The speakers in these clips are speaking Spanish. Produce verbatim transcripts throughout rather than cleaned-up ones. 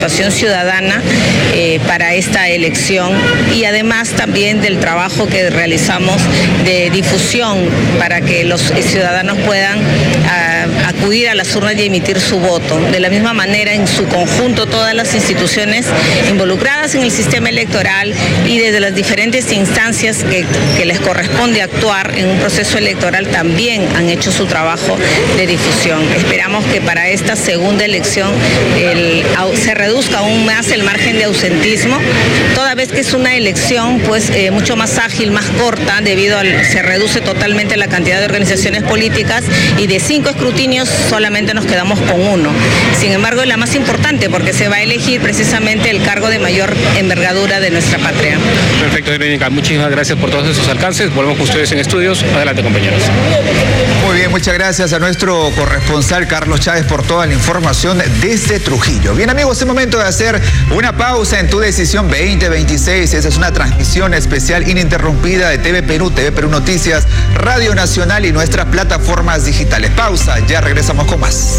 participación ciudadana eh, para esta elección y además también del trabajo que realizamos de difusión para que los ciudadanos puedan a, acudir a las urnas y emitir su voto. De la misma manera, en su conjunto, todas las instituciones involucradas en el sistema electoral y desde las diferentes instancias que, que les corresponde actuar en un proceso electoral también han hecho su trabajo de difusión. Esperamos que para esta segunda elección el, se reduzca aún más el margen de ausentismo, toda vez que es una elección pues eh, mucho más ágil, más corta, debido a se reduce totalmente la cantidad de organizaciones políticas y de cinco escrutinios solamente nos quedamos con uno. Sin embargo, es la más importante porque se va a elegir precisamente el cargo de mayor envergadura de nuestra patria. Perfecto, Verónica, muchísimas gracias por todos esos alcances. Volvemos con ustedes en estudios. Adelante, compañeros. Muy bien, muchas gracias a nuestro corresponsal Carlos Chávez por toda la información desde Trujillo. Bien, amigos, es momento de hacer una pausa en Tu Decisión veinte veintiséis. Esa es una transmisión especial ininterrumpida de T V Perú, T V Perú Noticias, Radio Nacional y nuestras plataformas digitales. Pausa, ya regresamos con más.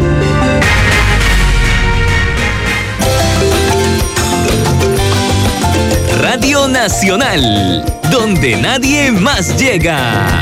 Radio Nacional, donde nadie más llega.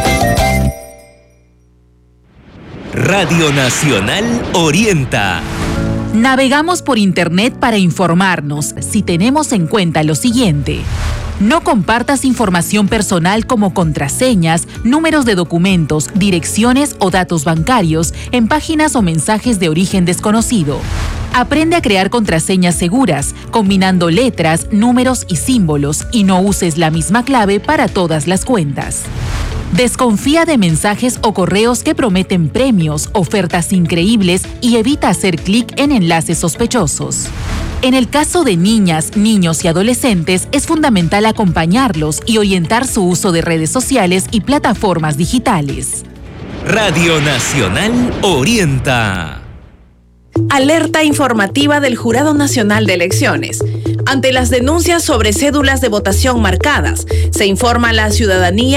Radio Nacional orienta. Navegamos por Internet para informarnos si tenemos en cuenta lo siguiente. No compartas información personal como contraseñas, números de documentos, direcciones o datos bancarios en páginas o mensajes de origen desconocido. Aprende a crear contraseñas seguras, combinando letras, números y símbolos, y no uses la misma clave para todas las cuentas. Desconfía de mensajes o correos que prometen premios, ofertas increíbles y evita hacer clic en enlaces sospechosos. En el caso de niñas, niños y adolescentes, es fundamental acompañarlos y orientar su uso de redes sociales y plataformas digitales. Radio Nacional orienta. Alerta informativa del Jurado Nacional de Elecciones. Ante las denuncias sobre cédulas de votación marcadas, se informa a la ciudadanía